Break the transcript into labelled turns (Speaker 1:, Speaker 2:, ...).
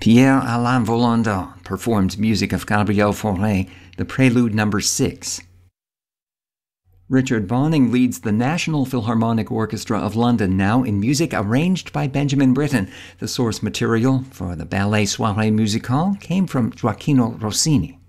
Speaker 1: Pierre-Alain Volandon performed music of Gabriel Fauré, the Prelude No. 6. Richard Bonning leads the National Philharmonic Orchestra of London now in music arranged by Benjamin Britten. The source material for the ballet Soirée Musicale came from Gioacchino Rossini.